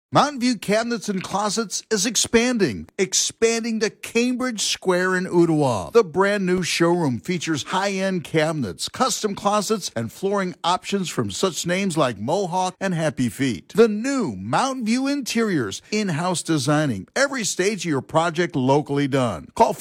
Mountain View Cabinets and Closets is expanding to Cambridge Square in Ottawa. The brand new showroom features high-end cabinets, custom closets, and flooring options from such names like Mohawk and Happy Feet. The new Mountain View Interiors, in-house designing every stage of your project locally done. Call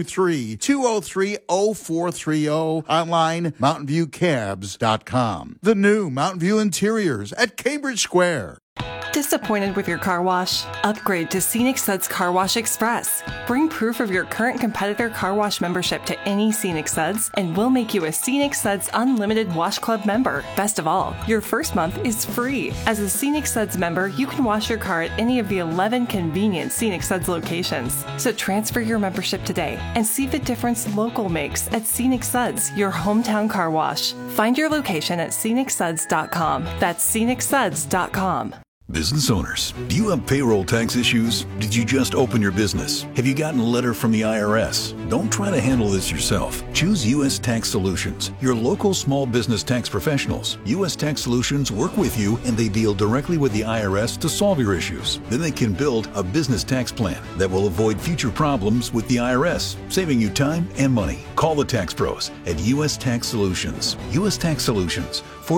423-203-0430, online mountainviewcabs.com. The new Mountain View Interiors at Cambridge Square. Disappointed with your car wash? Upgrade to Scenic Suds Car Wash Express. Bring proof of your current competitor car wash membership to any Scenic Suds, and we'll make you a Scenic Suds Unlimited Wash Club member. Best of all, your first month is free. As a Scenic Suds member, you can wash your car at any of the 11 convenient Scenic Suds locations. So transfer your membership today and see the difference local makes at Scenic Suds, your hometown car wash. Find your location at scenicsuds.com. That's scenicsuds.com. Business owners, do you have payroll tax issues? Did you just open your business? Have you gotten a letter from the IRS? Don't try to handle this yourself. Choose U.S. Tax Solutions, your local small business tax professionals. U.S. Tax Solutions work with you and they deal directly with the IRS to solve your issues. Then they can build a business tax plan that will avoid future problems with the IRS, saving you time and money. Call the tax pros at U.S. Tax Solutions. U.S. Tax Solutions,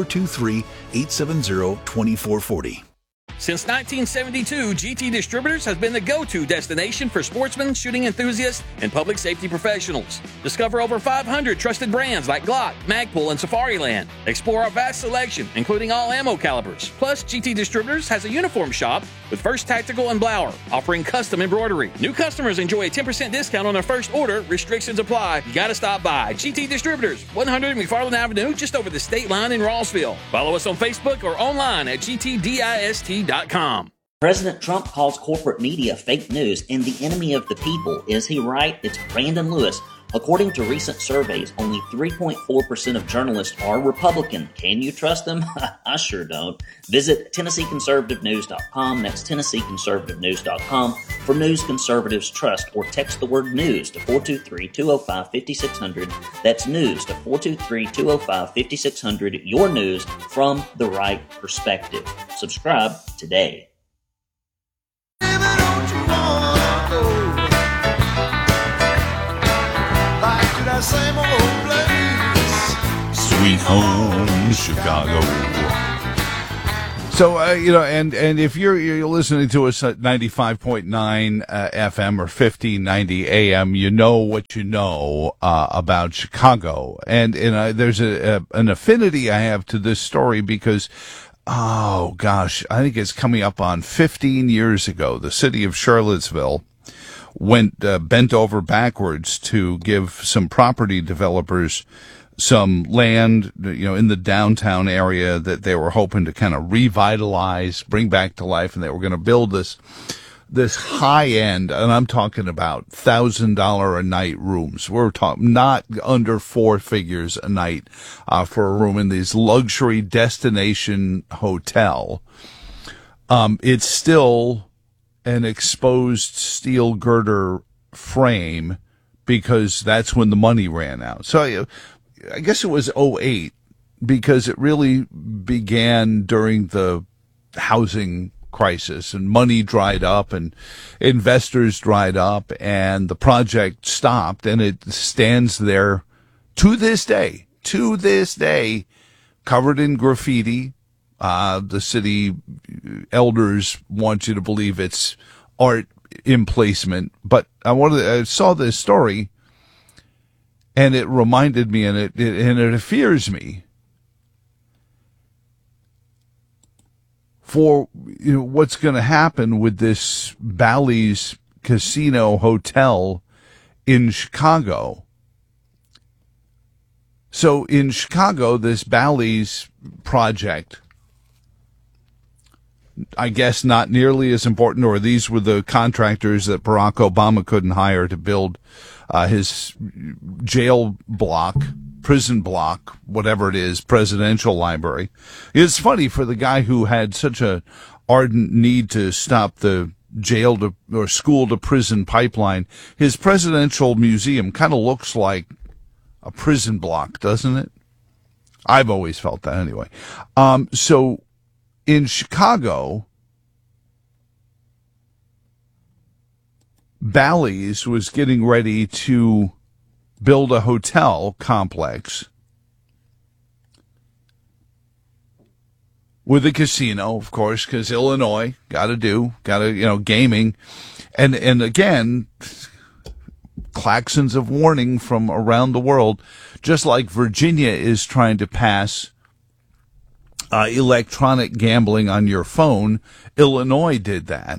423-870-2440. Since 1972, GT Distributors has been the go-to destination for sportsmen, shooting enthusiasts, and public safety professionals. Discover over 500 trusted brands like Glock, Magpul, and Safariland. Explore our vast selection, including all ammo calibers. Plus, GT Distributors has a uniform shop with First Tactical and Blower, offering custom embroidery. New customers enjoy a 10% discount on their first order. Restrictions apply. You gotta stop by. GT Distributors, 100 McFarland Avenue, just over the state line in Rossville. Follow us on Facebook or online at gtdist.com. President Trump calls corporate media fake news and the enemy of the people. Is he right? It's Brandon Lewis. According to recent surveys, only 3.4% of journalists are Republican. Can you trust them? I sure don't. Visit TennesseeConservativeNews.com. That's TennesseeConservativeNews.com for news conservatives trust, or text the word news to 423-205-5600. That's news to 423-205-5600. Your news from the right perspective. Subscribe today. Same old place, sweet home Chicago. So and if you're listening to us at 95.9 FM or 1590 AM, you know what you know about Chicago, and there's an affinity I have to this story because, oh gosh, I think it's coming up on 15 years ago. The city of Charlottesville went bent over backwards to give some property developers some land, in the downtown area that they were hoping to kind of revitalize, bring back to life, and they were going to build this high end, and I'm talking about $1,000 a night rooms. We're talking not under four figures a night for a room in this luxury destination hotel. It's still an exposed steel girder frame because that's when the money ran out. So I guess it was 2008 because it really began during the housing crisis and money dried up and investors dried up and the project stopped, and it stands there to this day, covered in graffiti. The city elders want you to believe it's art emplacement, but I saw this story and it reminded me, and it fears me for what's going to happen with this Bally's Casino Hotel in Chicago. So in Chicago, this Bally's project, I guess not nearly as important, or these were the contractors that Barack Obama couldn't hire to build his jail block, prison block, whatever it is, presidential library. It's funny for the guy who had such a ardent need to stop the jail to or school to prison pipeline. His presidential museum kind of looks like a prison block, doesn't it? I've always felt that anyway. So in Chicago, Bally's was getting ready to build a hotel complex with a casino, of course, because Illinois, gaming. And again, claxons of warning from around the world, just like Virginia is trying to pass electronic gambling on your phone. Illinois did that.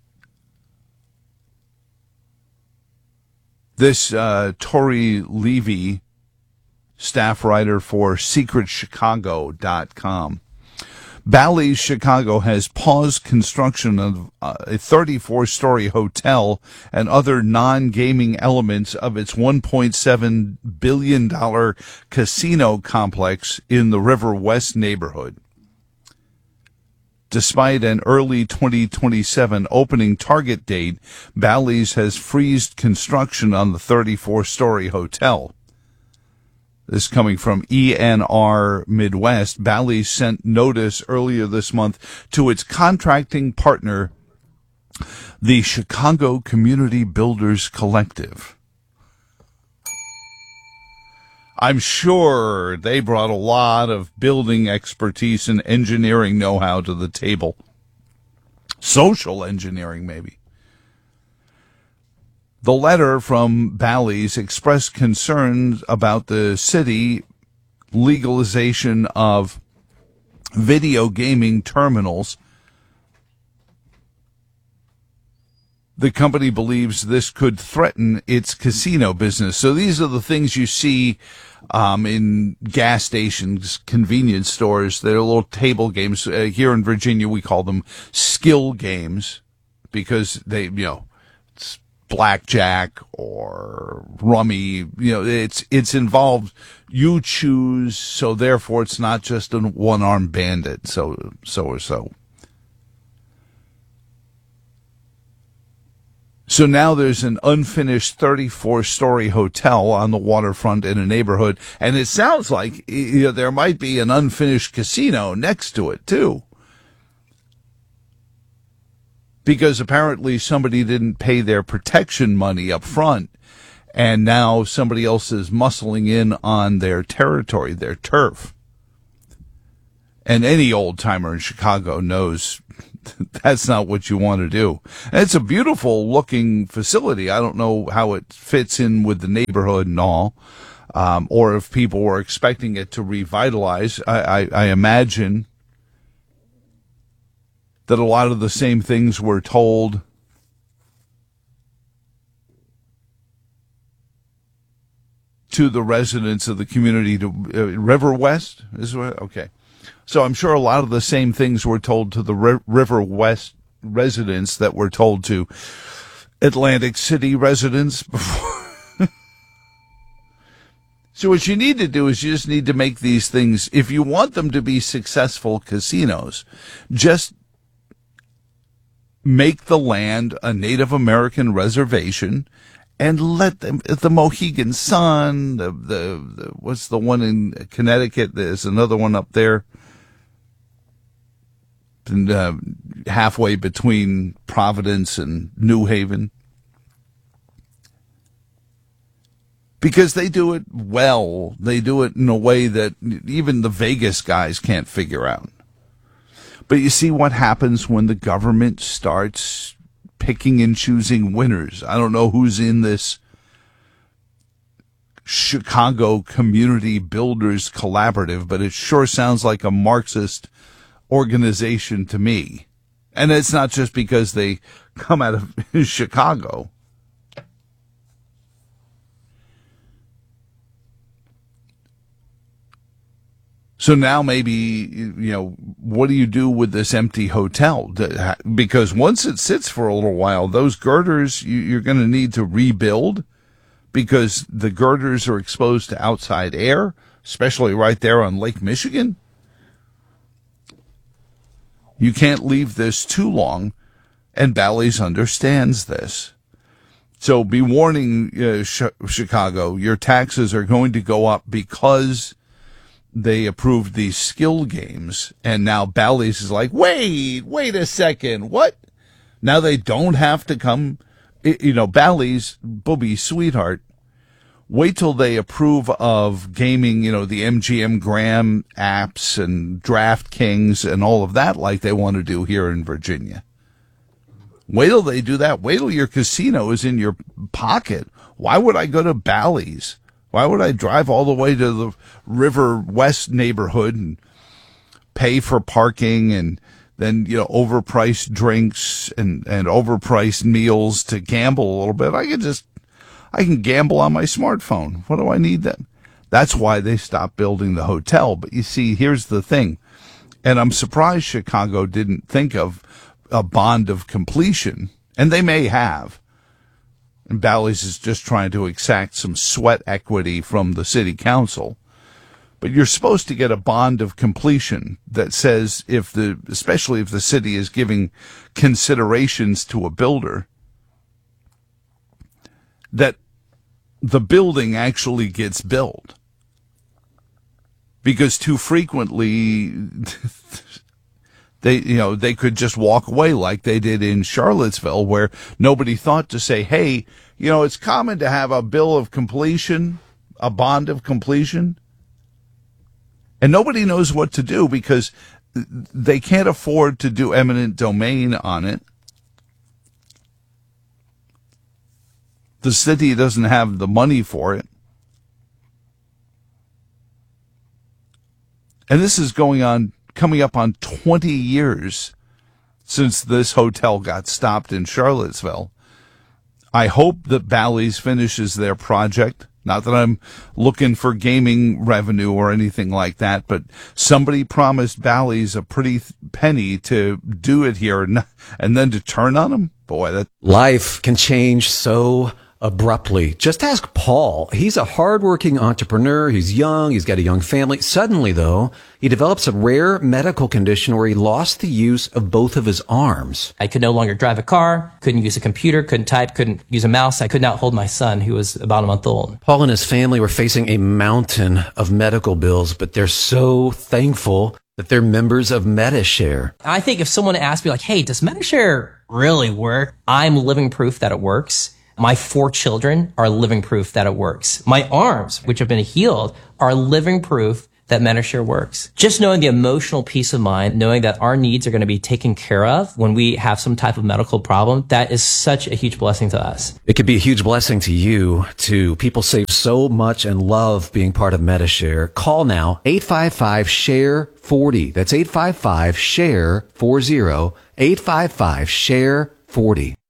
This Tori Levy, staff writer for SecretChicago.com. Bally's Chicago has paused construction of a 34-story hotel and other non-gaming elements of its $1.7 billion casino complex in the River West neighborhood. Despite an early 2027 opening target date, Bally's has freezed construction on the 34-story hotel. This coming from ENR Midwest. Bally's sent notice earlier this month to its contracting partner, the Chicago Community Builders Collective. I'm sure they brought a lot of building expertise and engineering know-how to the table. Social engineering, maybe. The letter from Bally's expressed concerns about the city legalization of video gaming terminals. The company believes this could threaten its casino business. So these are the things you see in gas stations, convenience stores. They're little table games. Here in Virginia, we call them skill games because they, it's blackjack or rummy. It's involved. You choose, so therefore it's not just a one-armed bandit. So. So now there's an unfinished 34-story hotel on the waterfront in a neighborhood, and it sounds like there might be an unfinished casino next to it, too. Because apparently somebody didn't pay their protection money up front, and now somebody else is muscling in on their territory, their turf. And any old-timer in Chicago knows that's not what you want to do. And it's a beautiful looking facility. I don't know how it fits in with the neighborhood and all, or if people were expecting it to revitalize. I imagine that a lot of the same things were told to the residents of the community to River West. Okay. So I'm sure a lot of the same things were told to the River West residents that were told to Atlantic City residents before. So what you need to do is you just need to make these things, if you want them to be successful casinos, just make the land a Native American reservation and let them, the Mohegan Sun, the what's the one in Connecticut? There's another one up there. And, halfway between Providence and New Haven. Because they do it well. They do it in a way that even the Vegas guys can't figure out. But you see what happens when the government starts picking and choosing winners. I don't know who's in this Chicago Community Builders Collaborative, but it sure sounds like a Marxist organization to me. And it's not just because they come out of Chicago. So now maybe, what do you do with this empty hotel? Because once it sits for a little while, those girders, you're going to need to rebuild because the girders are exposed to outside air, especially right there on Lake Michigan. You can't leave this too long, and Bally's understands this. So be warning, Chicago, your taxes are going to go up because they approved these skill games, and now Bally's is like, wait a second, what? Now they don't have to come Bally's, Booby, sweetheart, wait till they approve of gaming, the MGM Graham apps and DraftKings and all of that like they want to do here in Virginia. Wait till they do that. Wait till your casino is in your pocket. Why would I go to Bally's? Why would I drive all the way to the River West neighborhood and pay for parking and then, overpriced drinks and overpriced meals to gamble a little bit? I can gamble on my smartphone. What do I need then? That's why they stopped building the hotel. But you see, here's the thing. And I'm surprised Chicago didn't think of a bond of completion. And they may have. And Bally's is just trying to exact some sweat equity from the city council. But you're supposed to get a bond of completion that says especially if the city is giving considerations to a builder, that the building actually gets built. Because too frequently they could just walk away like they did in Charlottesville, where nobody thought to say, hey, it's common to have a bill of completion, a bond of completion. And nobody knows what to do because they can't afford to do eminent domain on it. The city doesn't have the money for it. And this is coming up on 20 years since this hotel got stopped in Charlottesville. I hope that Bally's finishes their project. Not that I'm looking for gaming revenue or anything like that, but somebody promised Bally's a pretty penny to do it here and then to turn on them. Boy, that life can change so abruptly. Just ask Paul. He's a hardworking entrepreneur. He's young. He's got a young family. Suddenly, though, he develops a rare medical condition where he lost the use of both of his arms. I could no longer drive a car, couldn't use a computer, couldn't type, couldn't use a mouse. I could not hold my son, who was about a month old. Paul and his family were facing a mountain of medical bills, but they're so thankful that they're members of Medi-Share. I think if someone asked me, like, hey, does Medi-Share really work? I'm living proof that it works. My 4 children are living proof that it works. My arms, which have been healed, are living proof that Medi-Share works. Just knowing the emotional peace of mind, knowing that our needs are going to be taken care of when we have some type of medical problem, that is such a huge blessing to us. It could be a huge blessing to you, too. People save so much and love being part of Medi-Share. Call now, 855-SHARE-40. That's 855-SHARE-40, 855-SHARE-40.